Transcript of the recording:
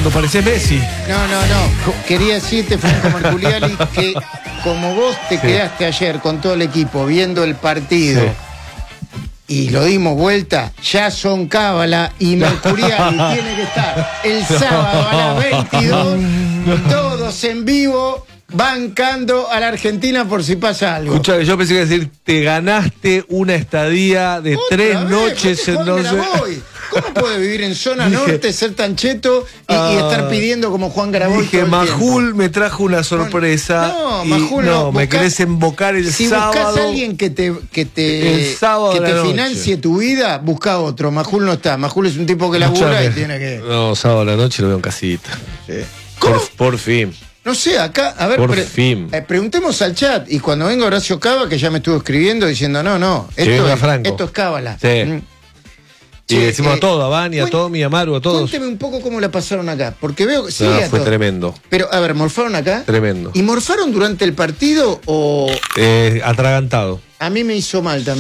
cuando parecés Messi. No. Quería decirte, Franco Mercuriali, que como vos te quedaste ayer con todo el equipo viendo el partido y lo dimos vuelta, ya son Cábala y Mercuriali tiene que estar el sábado a las 22, todos en vivo, bancando a la Argentina por si pasa algo. Escucha, yo pensé que iba a decir, te ganaste una estadía de 3 noches en no sé. ¿Cómo puede vivir en zona norte, ser tan cheto y estar pidiendo como Juan Graboy? Dije, Majul me trajo una sorpresa. No, Majul no. Me querés embocar el sábado. Si buscás a alguien que te financie noche. tu vida, busca otro. Majul no está. Majul es un tipo que labura y tiene que... No, sábado a la noche lo veo en casita. Sí. ¿Cómo? Por fin. No sé, acá, a ver, por fin. Preguntemos al chat. Y cuando venga Horacio Cava, que ya me estuvo escribiendo diciendo, no, esto es Cábala. Sí. Y le decimos a todos, a Vani, a Tommy, a Maru, a todos. Cuénteme un poco cómo la pasaron acá, porque veo que fue tremendo. Pero, a ver, ¿morfaron acá? Tremendo. ¿Y morfaron durante el partido o...? Atragantado. A mí me hizo mal también.